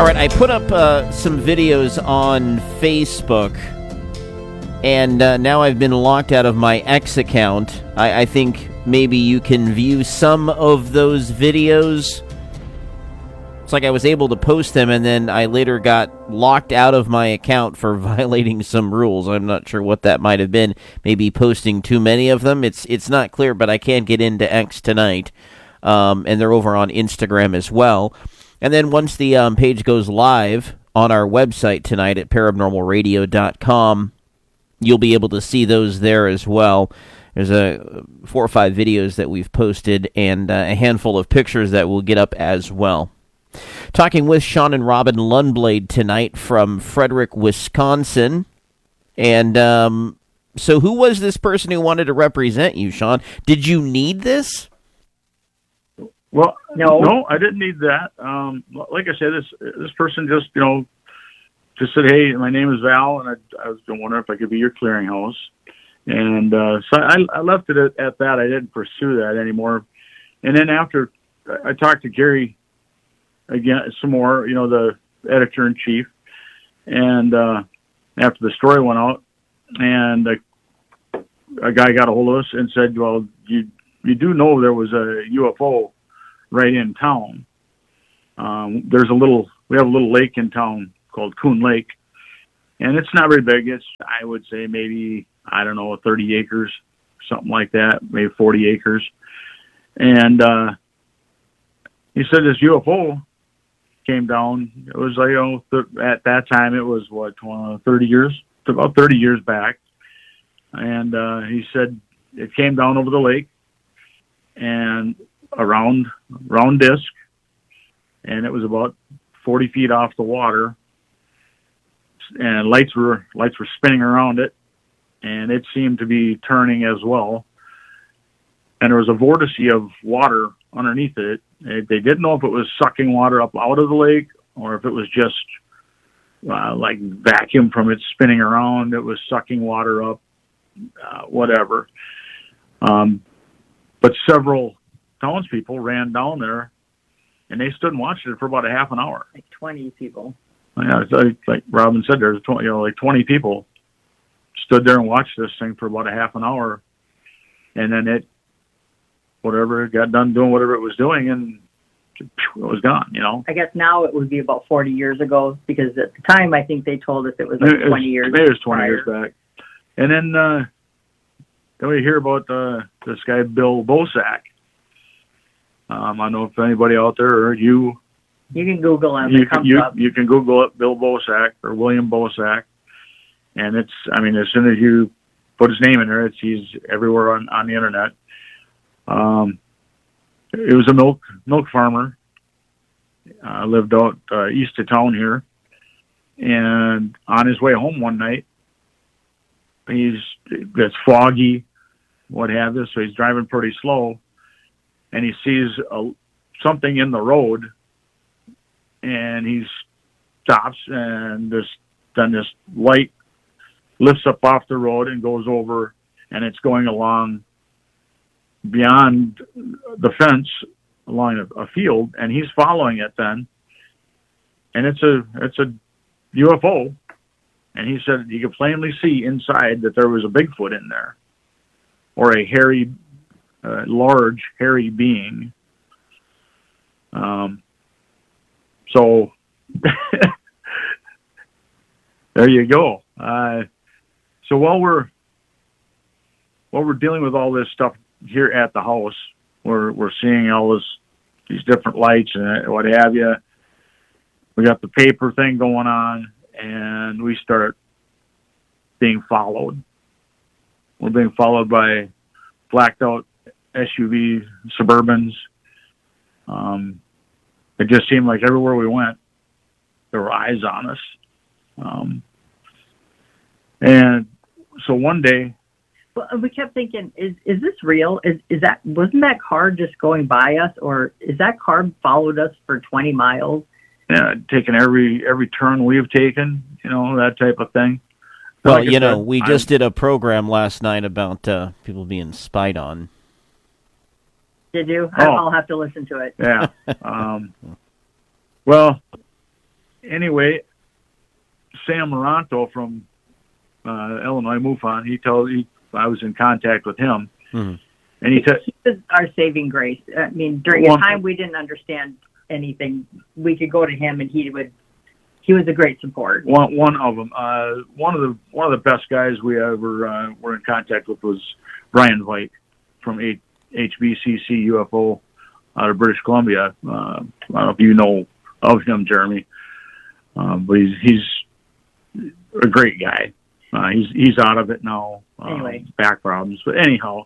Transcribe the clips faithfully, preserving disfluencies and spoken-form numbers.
All right, I put up uh, some videos on Facebook, and uh, now I've been locked out of my X account. I, I think maybe you can view some of those videos. It's like I was able to post them, and then I later got locked out of my account for violating some rules. I'm not sure what that might have been. Maybe posting too many of them. It's it's not clear, but I can't get into X tonight, um, and they're over on Instagram as well. And then once the um, page goes live on our website tonight at paranormal radio dot com, you'll be able to see those there as well. There's a four or five videos that we've posted and uh, a handful of pictures that we'll get up as well. Talking with Sean and Robin Lundblade tonight from Frederick, Wisconsin. And um, so who was this person who wanted to represent you, Sean? Did you need this? Well, no, no, I didn't need that. Um, like I said, this this person just, you know, just said, "Hey, my name is Val, and I, I was wondering if I could be your clearinghouse." And uh, so I, I left it at, at that. I didn't pursue that anymore. And then after I talked to Gary again some more, you know, the editor in chief, and uh, after the story went out, and a, a guy got a hold of us and said, "Well, you you do know there was a U F O right in town. Um, there's a little, we have a little lake in town called Coon Lake, and it's not very big. It's, I would say maybe, I don't know, thirty acres, something like that, maybe forty acres. And uh, he said this U F O came down. It was like, you know, th- at that time it was what, thirty years, about thirty years back. And uh, he said it came down over the lake and a round, round disc, and it was about forty feet off the water, and lights were lights were spinning around it, and it seemed to be turning as well. And there was a vortex of water underneath it. They didn't know if it was sucking water up out of the lake or if it was just uh, like vacuum from it spinning around. It was sucking water up, uh, whatever. Um, but several townspeople ran down there, and they stood and watched it for about a half an hour. Like twenty people. Yeah, like, like Robin said, there's twenty, you know, like twenty people stood there and watched this thing for about a half an hour, and then it, whatever, it got done doing whatever it was doing, and it was gone. You know. I guess now it would be about forty years ago, because at the time I think they told us it was like it was, twenty years. Maybe it was twenty prior. years back, and then uh, then we hear about uh, this guy Bill Bosak. Um, I don't know if anybody out there or you. You can Google him. You it can, comes you, up. you can Google it, Bill Bosak or William Bosak, and it's. I mean, as soon as you put his name in there, it's he's everywhere on, on the internet. Um, it was a milk milk farmer. Uh, lived out uh, east of town here, and on his way home one night, he's it's foggy, what have you. So he's driving pretty slow. And he sees a, something in the road, and he stops, and this then this light lifts up off the road and goes over, and it's going along beyond the fence along a, a field, and he's following it then, and it's a it's a U F O, and he said you could plainly see inside that there was a Bigfoot in there, or a hairy. Uh, large, hairy being. Um, so there you go. Uh, so while we're while we're dealing with all this stuff here at the house, we're we're seeing all this these different lights and what have you. We got the paper thing going on, and we start being followed. We're being followed by blacked out S U V Suburbans. Um, it just seemed like everywhere we went, there were eyes on us. Um, and so one day, well, we kept thinking, is is this real? Is is that wasn't that car just going by us, or is that car followed us for twenty miles? Yeah, taking every every turn we've taken, you know, that type of thing. Well, like you know, said, we I'm, just did a program last night about uh, people being spied on. Did you? Oh. I'll have to listen to it. Yeah. Um, well, anyway, Sam Moranto from uh, Illinois MUFON, he told he I was in contact with him, mm-hmm. and he said, he was our saving grace. I mean, during well, a time we didn't understand anything, we could go to him, and he would. He was a great support. One one of them, uh, one of the one of the best guys we ever uh, were in contact with was Brian White from H B C C U F O out of British Columbia. Uh, I don't know if you know of him, Jeremy, uh, but he's he's a great guy. Uh, he's he's out of it now. Uh, anyway, back problems, but anyhow,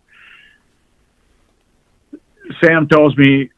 Sam tells me,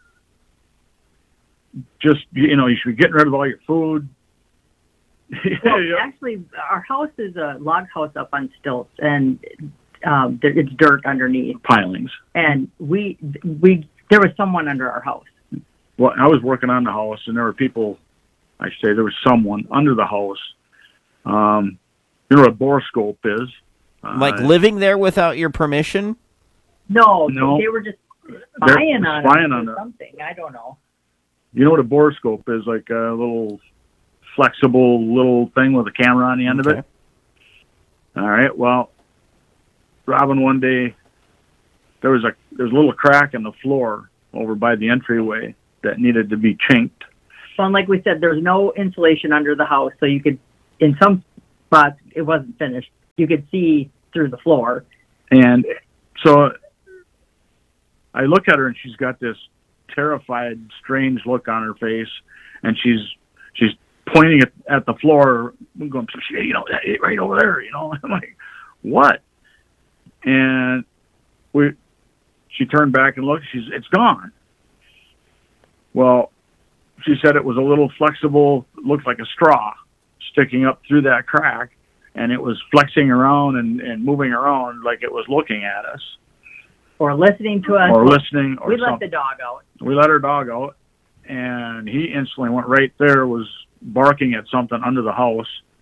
just you know, you should be getting rid of all your food. Well, actually, our house is a log house up on stilts, and um, there, it's dirt underneath pilings. And we we there was someone under our house. Well, I was working on the house, and there were people. I should say there was someone under the house. Um, you know what a borescope is? Like uh, living there without your permission? No, no, they were just spying on spying us on or it. something. I don't know. You know what a borescope is? Like a little flexible little thing with a camera on the end okay. of it. All right. Well, Robin, one day there was a there was a little crack in the floor over by the entryway that needed to be chinked. So, and like we said, there's no insulation under the house, so you could, in some spots, it wasn't finished. You could see through the floor. And so I look at her, and she's got this terrified, strange look on her face, and she's she's pointing at, at the floor, going, you know, right over there, you know. I'm like, what? And we, she turned back and looked. She's, it's gone. Well, she said it was a little flexible, looked like a straw sticking up through that crack, and it was flexing around and, and moving around like it was looking at us. Or listening to us. Or listening. Or we something. let the dog out. We let her dog out, and he instantly went right there, was barking at something under the house.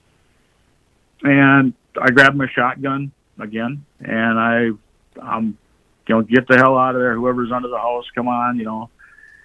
And I grabbed my shotgun again, and I, um, you know, get the hell out of there. Whoever's under the house, come on, you know.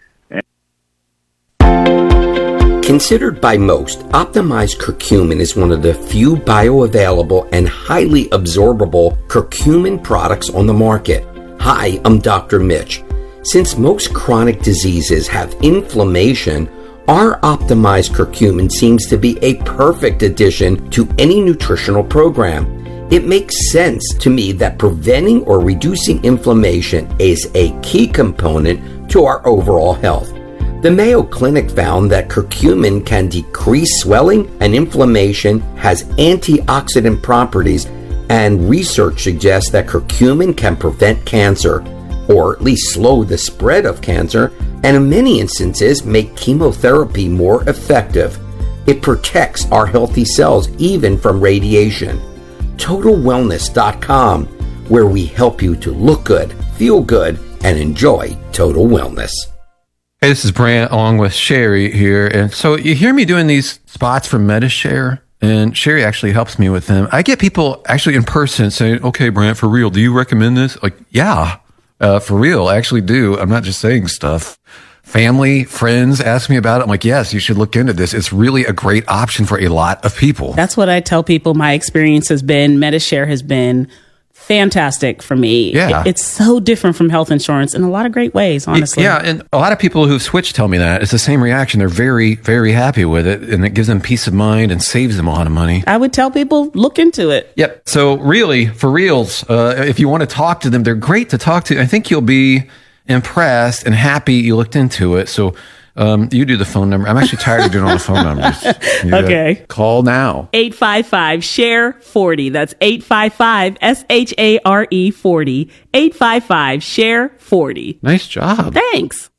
Considered by most, optimized curcumin is one of the few bioavailable and highly absorbable curcumin products on the market. Hi, I'm Doctor Mitch. Since most chronic diseases have inflammation, our optimized curcumin seems to be a perfect addition to any nutritional program. It makes sense to me that preventing or reducing inflammation is a key component to our overall health. The Mayo Clinic found that curcumin can decrease swelling and inflammation, has antioxidant properties, and research suggests that curcumin can prevent cancer, or at least slow the spread of cancer, and in many instances make chemotherapy more effective. It protects our healthy cells even from radiation. Total Wellness dot com, where we help you to look good, feel good, and enjoy total wellness. Hey, this is Brant along with Sherry here. And so you hear me doing these spots for MediShare, and Sherry actually helps me with them. I get people actually in person saying, okay, Brant, for real, do you recommend this? Like, yeah, uh, for real, I actually do. I'm not just saying stuff. Family, friends ask me about it. I'm like, yes, you should look into this. It's really a great option for a lot of people. That's what I tell people my experience has been. MediShare has been fantastic for me. Yeah. It, it's so different from health insurance in a lot of great ways, honestly. Yeah, and a lot of people who've switched tell me that. It's the same reaction. They're very, very happy with it, and it gives them peace of mind and saves them a lot of money. I would tell people, look into it. Yep. So really, for reals, uh, if you want to talk to them, they're great to talk to. I think you'll be impressed and happy you looked into it. So um, you do the phone number. I'm actually tired of doing all the phone numbers. You Okay. Call now. eight five five, S H A R E, forty. That's eight five five, S H A R E, forty. eight five five, S H A R E, forty. Nice job. Thanks.